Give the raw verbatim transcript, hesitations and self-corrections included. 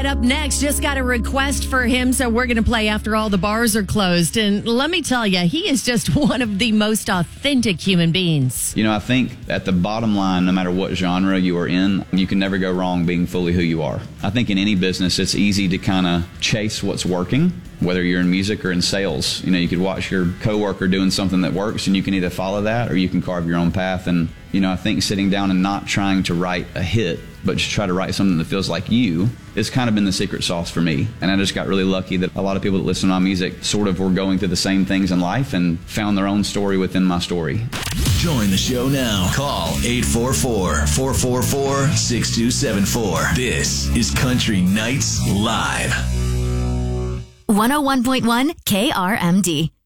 right, up next, just got a request for him, so we're going to play after all the bars are closed. And let me tell you, he is just one of the most authentic human beings. You know, I think at the bottom line, no matter what genre you are in, you can never go wrong being fully who you are. I think in any business, it's easy to kind of chase what's working, whether you're in music or in sales. You know, you could watch your coworker doing something that works, and you can either follow that or you can carve your own path. And, you know, I think sitting down and not trying to write a hit, but just try to write something that feels like you, it's kind of been the secret sauce for me. And I just got really lucky that a lot of people that listen to my music sort of were going through the same things in life and found their own story within my story. Join the show now. Call eight four four, four four four, six two seven four. This is Country Nights Live. one oh one point one K R M D.